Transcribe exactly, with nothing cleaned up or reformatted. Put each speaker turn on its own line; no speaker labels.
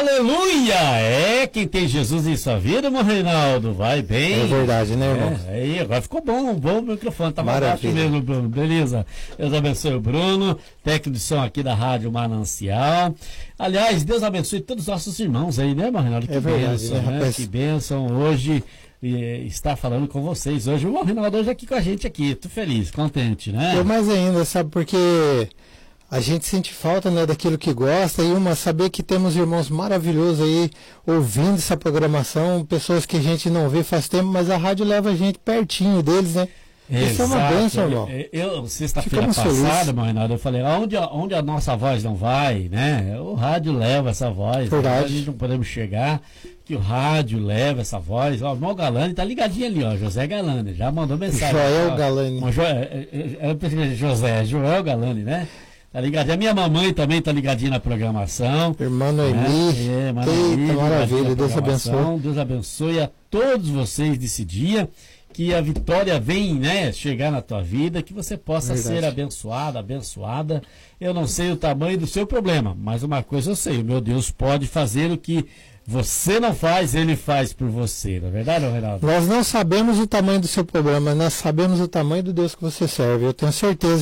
Aleluia! É, quem tem Jesus em sua vida, meu Reinaldo, vai bem.
É verdade, né, irmão?
É, aí, agora ficou bom, bom o microfone, tá mais baixo
Maravilha.
mesmo, Bruno. Beleza. Deus abençoe o Bruno, técnico de som aqui da Rádio Manancial. Aliás, Deus abençoe todos os nossos irmãos aí, né, meu Reinaldo? Que
É verdade,
bênção,
né,
né?
rapaz?
Que bênção hoje eh, estar falando com vocês. Hoje o Reinaldo hoje aqui com a gente aqui. Tô feliz, contente, né?
Eu mais ainda, sabe, porque a gente sente falta, né, daquilo que gosta, e uma, saber que temos irmãos maravilhosos aí ouvindo essa programação, pessoas que a gente não vê faz tempo, mas a rádio leva a gente pertinho deles, né? Isso é uma
Exato.
bênção, irmão.
Eu, eu sexta-feira
Ficamos
passada,
felizes.
meu Reinaldo, eu falei, onde, a- onde a nossa voz não vai, né? O rádio leva essa voz.
Verdade.
Né? A gente não podemos chegar, que o rádio leva essa voz. Ó, o irmão Galani tá ligadinho ali, ó. José Galani, já mandou mensagem.
Joel
Ó,
Galani.
ó, Jo- é, é, é, eu pensei que era José, Joel Galani, né? Tá ligadinho. A minha mamãe também tá ligadinha na programação.
Irmã Noemi.
É, maravilha,
Eita, maravilha.
ligadinha na
Deus
programação.
abençoe.
Deus abençoe a todos vocês desse dia, que a vitória vem, né, chegar na tua vida, que você possa
Verdade.
ser abençoado, abençoada. Eu não sei o tamanho do seu problema, mas uma coisa eu sei, o meu Deus pode fazer o que você não faz, ele faz por você, não é verdade, Reinaldo?
Nós não sabemos o tamanho do seu problema, nós sabemos o tamanho do Deus que você serve. Eu tenho certeza